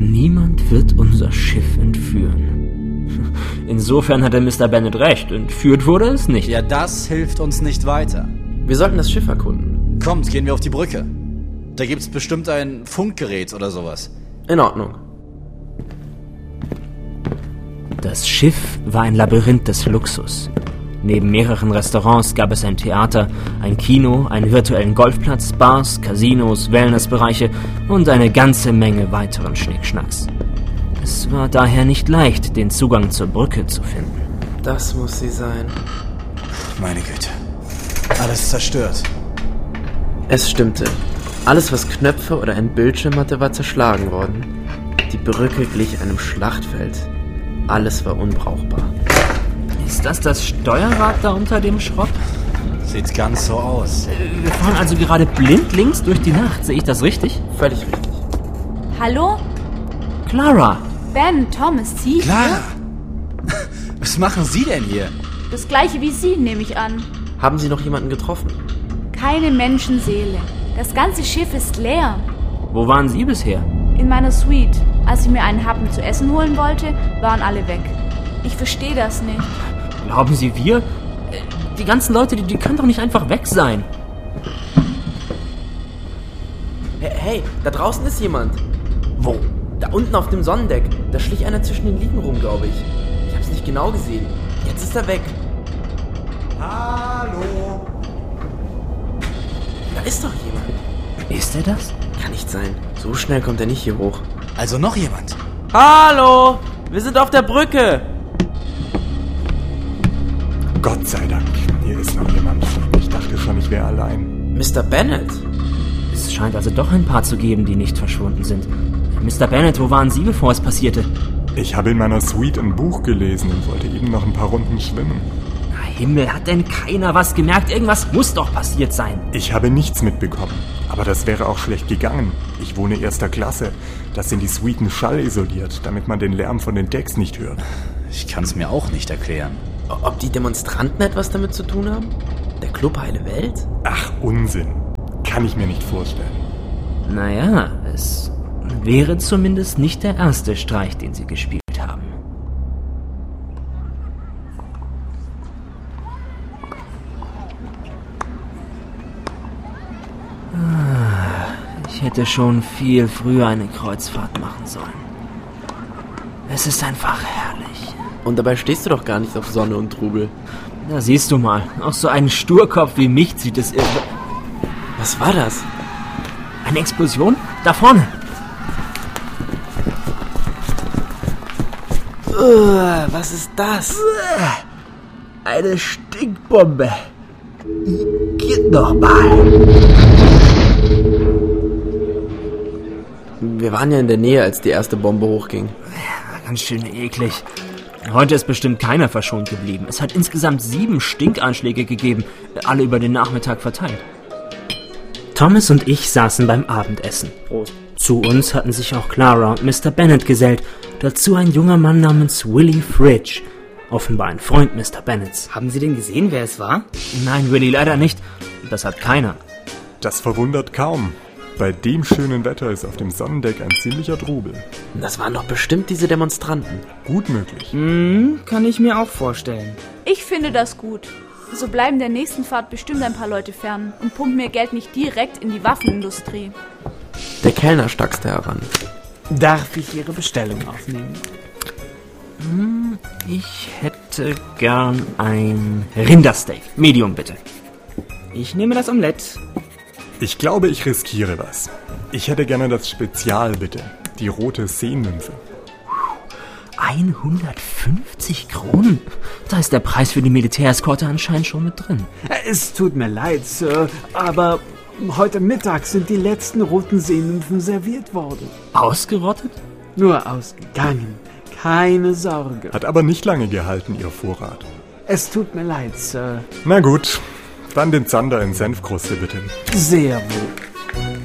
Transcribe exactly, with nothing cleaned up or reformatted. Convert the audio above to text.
Niemand wird unser Schiff entführen. Insofern hatte Mister Bennet recht, entführt wurde es nicht. Ja, das hilft uns nicht weiter. Wir sollten das Schiff erkunden. Kommt, gehen wir auf die Brücke. Da gibt's bestimmt ein Funkgerät oder sowas. In Ordnung. Das Schiff war ein Labyrinth des Luxus. Neben mehreren Restaurants gab es ein Theater, ein Kino, einen virtuellen Golfplatz, Bars, Casinos, Wellnessbereiche und eine ganze Menge weiteren Schnickschnacks. Es war daher nicht leicht, den Zugang zur Brücke zu finden. Das muss sie sein. Meine Güte. Alles zerstört. Es stimmte. Alles, was Knöpfe oder ein Bildschirm hatte, war zerschlagen worden. Die Brücke glich einem Schlachtfeld. Alles war unbrauchbar. Ist das das Steuerrad da unter dem Schrott? Sieht ganz so aus. Wir fahren also gerade blindlings durch die Nacht. Sehe ich das richtig? Völlig richtig. Hallo? Clara! Ben, Thomas, Sie? Clara! Was machen Sie denn hier? Das gleiche wie Sie, nehme ich an. Haben Sie noch jemanden getroffen? Keine Menschenseele. Das ganze Schiff ist leer. Wo waren Sie bisher? In meiner Suite. Als ich mir einen Happen zu essen holen wollte, waren alle weg. Ich verstehe das nicht. Glauben Sie, wir? Die ganzen Leute, die, die können doch nicht einfach weg sein. Hey, hey, da draußen ist jemand. Wo? Da unten auf dem Sonnendeck. Da schlich einer zwischen den Liegen rum, glaube ich. Ich hab's nicht genau gesehen. Jetzt ist er weg. Hallo! Da ist doch jemand. Ist er das? Kann nicht sein. So schnell kommt er nicht hier hoch. Also noch jemand? Hallo! Wir sind auf der Brücke! Gott sei Dank, hier ist noch jemand. Ich dachte schon, ich wäre allein. Mister Bennet? Es scheint also doch ein paar zu geben, die nicht verschwunden sind. Mister Bennet, wo waren Sie, bevor es passierte? Ich habe in meiner Suite ein Buch gelesen und wollte eben noch ein paar Runden schwimmen. Na Himmel, hat denn keiner was gemerkt? Irgendwas muss doch passiert sein. Ich habe nichts mitbekommen, aber das wäre auch schlecht gegangen. Ich wohne erster Klasse. Das sind die Suiten schallisoliert, damit man den Lärm von den Decks nicht hört. Ich kann's mir auch nicht erklären. Ob die Demonstranten etwas damit zu tun haben? Der Club Heile Welt? Ach, Unsinn. Kann ich mir nicht vorstellen. Naja, es wäre zumindest nicht der erste Streich, den Sie gespielt haben. Ich hätte schon viel früher eine Kreuzfahrt machen sollen. Es ist einfach herrlich. Und dabei stehst du doch gar nicht auf Sonne und Trubel. Da siehst du mal, auch so einen Sturkopf wie mich zieht es irre. Was war das? Eine Explosion? Da vorne! Uh, was ist das? Eine Stinkbombe. Geht noch mal. Wir waren ja in der Nähe, als die erste Bombe hochging. Ganz schön eklig. Heute ist bestimmt keiner verschont geblieben. Es hat insgesamt sieben Stinkanschläge gegeben, alle über den Nachmittag verteilt. Thomas und ich saßen beim Abendessen. Prost. Zu uns hatten sich auch Clara und Mister Bennet gesellt, dazu ein junger Mann namens Willie Fridge, offenbar ein Freund Mister Bennets. Haben Sie denn gesehen, wer es war? Nein, Willie, leider nicht. Das hat keiner. Das verwundert kaum. Bei dem schönen Wetter ist auf dem Sonnendeck ein ziemlicher Trubel. Das waren doch bestimmt diese Demonstranten. Gut möglich. Hm, kann ich mir auch vorstellen. Ich finde das gut. So bleiben der nächsten Fahrt bestimmt ein paar Leute fern und pumpen mir Geld nicht direkt in die Waffenindustrie. Der Kellner stackste heran. Darf ich Ihre Bestellung aufnehmen? Hm, ich hätte gern ein Rindersteak. Medium, bitte. Ich nehme das Omelett. Ich glaube, ich riskiere was. Ich hätte gerne das Spezial, bitte. Die rote Seennymphe. hundertfünfzig Kronen? Da ist der Preis für die Militäreskorte anscheinend schon mit drin. Es tut mir leid, Sir, aber heute Mittag sind die letzten roten Seennymphen serviert worden. Ausgerottet? Nur ausgegangen. Keine Sorge. Hat aber nicht lange gehalten, Ihr Vorrat. Es tut mir leid, Sir. Na gut, dann den Zander in Senfkruste, bitte. Sehr wohl.